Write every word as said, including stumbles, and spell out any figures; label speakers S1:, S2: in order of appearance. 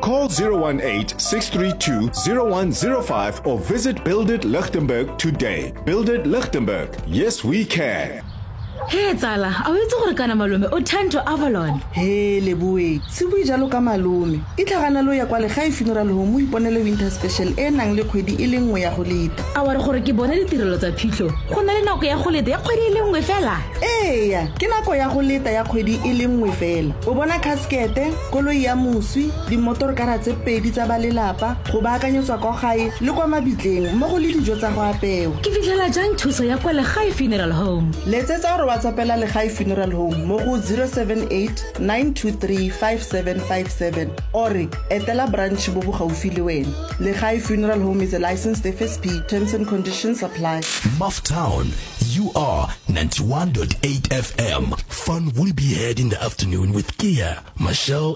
S1: Call zero one eight, six three two, zero one zero five or visit Build It Lichtenburg today. Build It Lichtenburg. Yes, we can.
S2: Hey tsala, a o itse gore kana malome o Tanto Avalon.
S3: He Leboe, se bue jalo ka malome. E tlhagana lo ya kwa le Gae Funeral Home o iponele winter special e nang le kgwedi e le nngwe ya go leta.
S2: A wa re gore ke bone ditirelo tsa phitlho. Go na le nako ya go leta ya kgwedi e le nngwe fela.
S3: Eya, ke nako ya go leta ya kgwedi e le nngwe fela. O bona caskete, koloi ya moswi, di motorkara tse pedi tsa ba lelapa, go baakanyetswa kwa gae le kwa mabitleng mo go le dijo tsa go apewa.
S2: Ke fitlhela jang thuso ya kwa le Gae Funeral Home?
S3: Letsetsa gore WhatsAppela le Gae Funeral Home mo go zero seven eight, nine two three, five seven five seven or etela branch bo bo gaufi le wena. Le Gae Funeral Home is a licensed F S P. Terms and conditions apply.
S4: Mufftown, you are ninety-one point eight F M. Fun will be had in the afternoon with Kia, Michelle,